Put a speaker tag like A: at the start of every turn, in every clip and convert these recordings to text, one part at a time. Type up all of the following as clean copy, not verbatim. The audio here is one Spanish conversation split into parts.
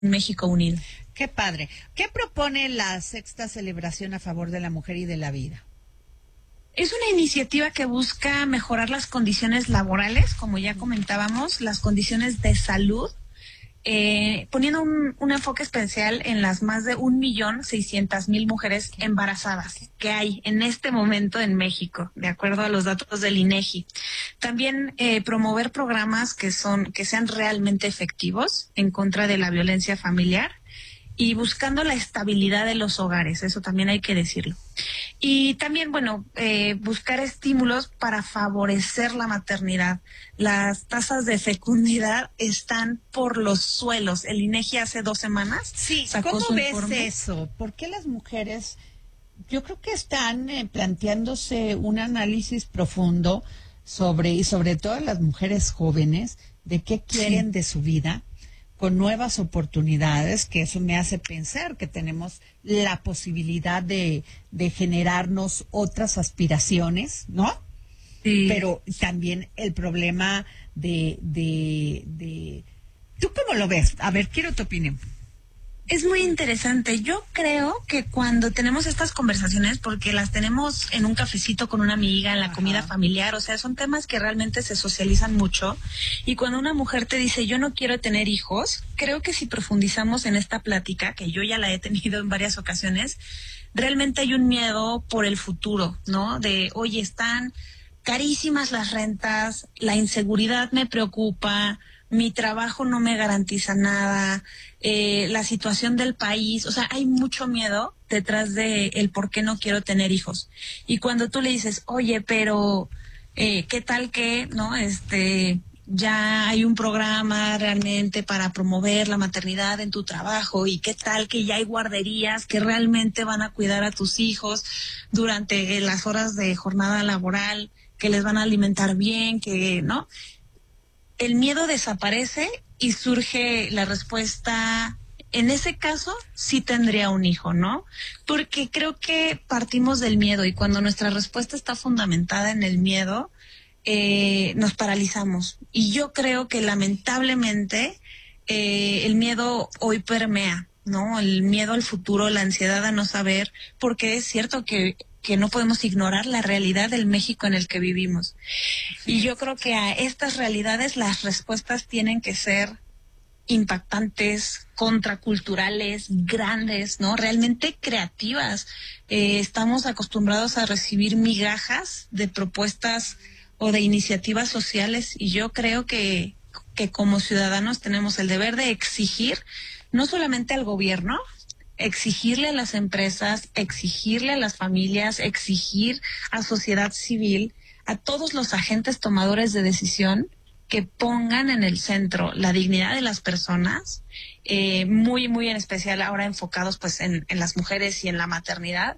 A: México unido.
B: Qué padre. ¿Qué propone la sexta celebración a favor de la mujer y de la vida?
A: Es una iniciativa que busca mejorar las condiciones laborales, como ya comentábamos, las condiciones de salud, poniendo un enfoque especial en las más de 1.600.000 mujeres embarazadas que hay en este momento en México, de acuerdo a los datos del INEGI. También promover programas que sean realmente efectivos en contra de la violencia familiar y buscando la estabilidad de los hogares, eso también hay que decirlo. Y también, buscar estímulos para favorecer la maternidad. Las tasas de fecundidad están por los suelos. El INEGI hace 2 semanas sacó
B: ¿Cómo
A: su
B: ves
A: informe.
B: eso? ¿Por qué las mujeres, yo creo que están planteándose un análisis profundo y sobre todo las mujeres jóvenes, de qué quieren de su vida, con nuevas oportunidades, que eso me hace pensar que tenemos la posibilidad de generarnos otras aspiraciones, ¿no?
A: Sí.
B: Pero también el problema ¿Tú cómo lo ves? A ver, quiero tu opinión.
A: Es muy interesante. Yo creo que cuando tenemos estas conversaciones, porque las tenemos en un cafecito con una amiga, en la comida familiar, o sea, son temas que realmente se socializan mucho. Y cuando una mujer te dice, yo no quiero tener hijos, creo que si profundizamos en esta plática, que yo ya la he tenido en varias ocasiones, realmente hay un miedo por el futuro, ¿no? De, oye, están carísimas las rentas, la inseguridad me preocupa, mi trabajo no me garantiza nada, la situación del país, o sea, hay mucho miedo detrás de el por qué no quiero tener hijos. Y cuando tú le dices, oye, pero ¿qué tal que, no? Ya hay un programa realmente para promover la maternidad en tu trabajo, y qué tal que ya hay guarderías que realmente van a cuidar a tus hijos durante las horas de jornada laboral, que les van a alimentar bien, que, ¿no? El miedo desaparece y surge la respuesta, en ese caso sí tendría un hijo, ¿no? Porque creo que partimos del miedo, y cuando nuestra respuesta está fundamentada en el miedo, nos paralizamos. Y yo creo que lamentablemente el miedo hoy permea, ¿no? El miedo al futuro, la ansiedad a no saber, porque es cierto que no podemos ignorar la realidad del México en el que vivimos. Y yo creo que a estas realidades las respuestas tienen que ser impactantes, contraculturales, grandes, ¿no? Realmente creativas. Estamos acostumbrados a recibir migajas de propuestas o de iniciativas sociales, y yo creo que como ciudadanos tenemos el deber de exigir, no solamente al gobierno, exigirle a las empresas, exigirle a las familias, exigir a sociedad civil, a todos los agentes tomadores de decisión, que pongan en el centro la dignidad de las personas, muy, muy en especial ahora enfocados pues en las mujeres y en la maternidad,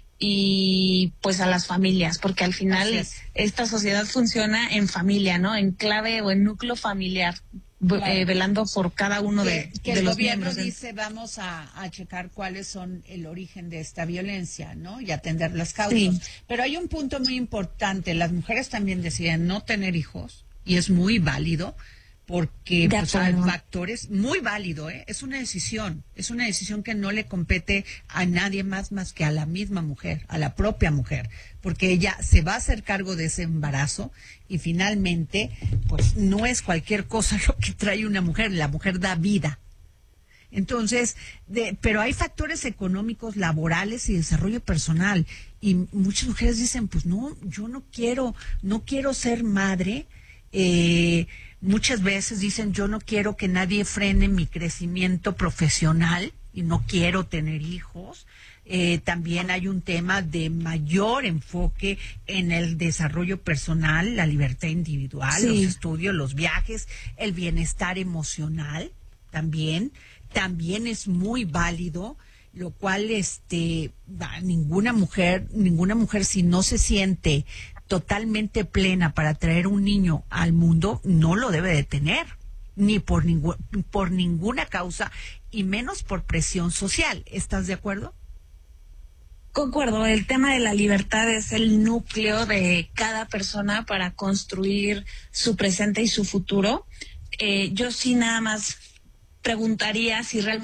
A: y pues a las familias, porque al final esta sociedad funciona en familia, ¿no? En clave o en núcleo familiar. Claro. Velando por cada uno de los
B: gobierno
A: miembros.
B: Dice, vamos a checar cuáles son el origen de esta violencia, ¿no? Y atender las causas. Sí. Pero hay un punto muy importante. Las mujeres también deciden no tener hijos, y es muy válido, porque pues, hay factores, muy válido, es una decisión que no le compete a nadie más que a la misma mujer, a la propia mujer, porque ella se va a hacer cargo de ese embarazo, y finalmente pues no es cualquier cosa lo que trae una mujer, la mujer da vida. Entonces, pero hay factores económicos, laborales y desarrollo personal, y muchas mujeres dicen, pues no, yo no quiero ser madre. Muchas veces dicen, yo no quiero que nadie frene mi crecimiento profesional y no quiero tener hijos. También hay un tema de mayor enfoque en el desarrollo personal, la libertad individual, los estudios, los viajes, el bienestar emocional también es muy válido, lo cual ninguna mujer si no se siente totalmente plena para traer un niño al mundo, no lo debe de tener, ni por ninguna causa, y menos por presión social. ¿Estás de acuerdo?
A: Concuerdo, el tema de la libertad es el núcleo de cada persona para construir su presente y su futuro. Yo sí nada más preguntaría si realmente